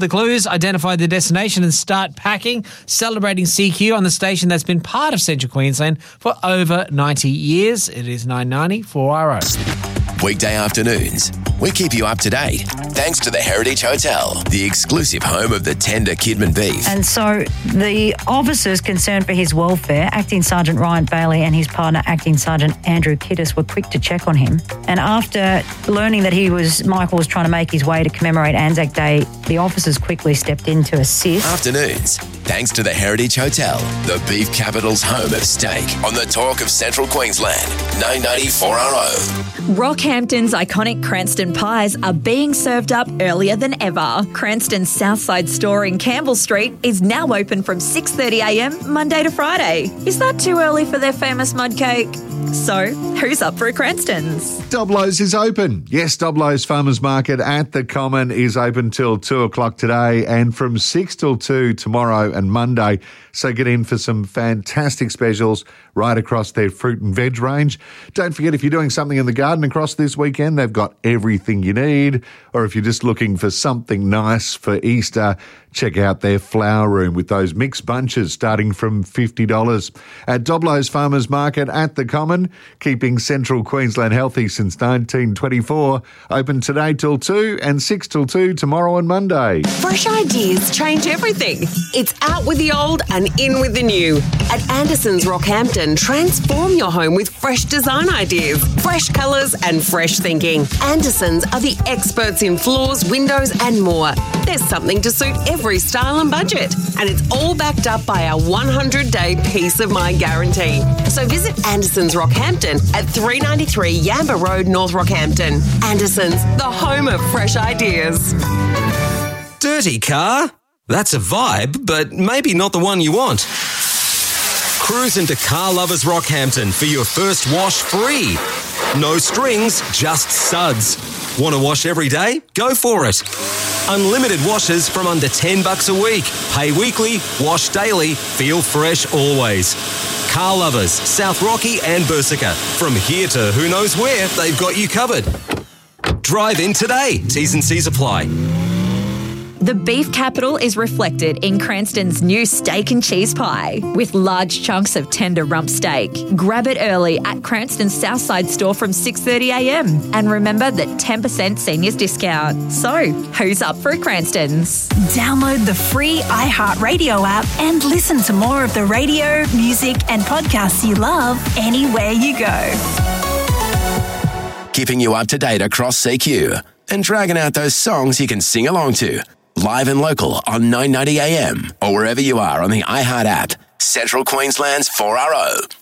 The clues: identify the destination and start packing. Celebrating CQ on the station that's been part of Central Queensland for over 90 years. It is 990 4RO. Weekday afternoons, we keep you up to date thanks to the Heritage Hotel, the exclusive home of the tender Kidman beef. And so the officers concerned for his welfare, Acting Sergeant Ryan Bailey and his partner, Acting Sergeant Andrew Kittis, were quick to check on him. And after learning that Michael was trying to make his way to commemorate Anzac Day, the officers quickly stepped in to assist. Afternoons, thanks to the Heritage Hotel, the beef capital's home of steak, on the talk of Central Queensland, 990 4RO. Rockhampton's iconic Cranston pies are being served up earlier than ever. Cranston's Southside store in Campbell Street is now open from 6:30am Monday to Friday. Is that too early for their famous mud cake? So, who's up for a Cranston's? Doblo's is open. Yes, Doblo's Farmers Market at the Common is open till 2 o'clock today and from 6 till 2 tomorrow and Monday. So get in for some fantastic specials right across their fruit and veg range. Don't forget, if you're doing something in the garden across this weekend, they've got everything you need. Or if you're just looking for something nice for Easter, check out their flower room with those mixed bunches starting from $50. At Doblo's Farmers Market at the Common, keeping Central Queensland healthy since 1924. Open today till 2 and 6 till 2 tomorrow and Monday. Fresh ideas change everything. It's out with the old and in with the new. At Anderson's Rockhampton, transform your home with fresh design ideas, fresh colours and fresh thinking. Anderson's are the experts in floors, windows and more. There's something to suit every style and budget. And it's all backed up by our 100-day peace of mind guarantee. So visit Anderson's Rockhampton at 393 Yamba Road, North Rockhampton. Anderson's, the home of fresh ideas. Dirty car? That's a vibe, but maybe not the one you want. Cruise into Car Lovers Rockhampton for your first wash free. No strings, just suds. Want to wash every day? Go for it. Unlimited washes from under $10 a week. Pay weekly, wash daily, feel fresh always. Car Lovers, South Rocky and Bursica. From here to who knows where, they've got you covered. Drive in today. T's and C's apply. The beef capital is reflected in Cranston's new steak and cheese pie with large chunks of tender rump steak. Grab it early at Cranston's Southside store from 6:30am. And remember that 10% seniors discount. So, who's up for a Cranston's? Download the free iHeartRadio app and listen to more of the radio, music and podcasts you love anywhere you go. Keeping you up to date across CQ and dragging out those songs you can sing along to. Live and local on 990am or wherever you are on the iHeart app. Central Queensland's 4RO.